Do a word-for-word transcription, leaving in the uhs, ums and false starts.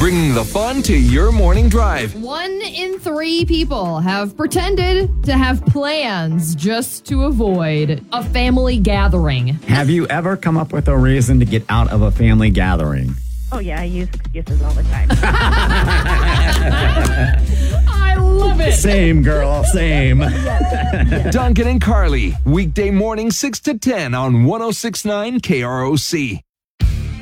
bringing the fun to your morning drive. One in three people have pretended to have plans just to avoid a family gathering. Have you ever come up with a reason to get out of a family gathering? Oh, yeah, I use excuses all the time. I love it. Same, girl, same. Duncan and Carly, weekday morning six to ten on one oh six point nine K R O C.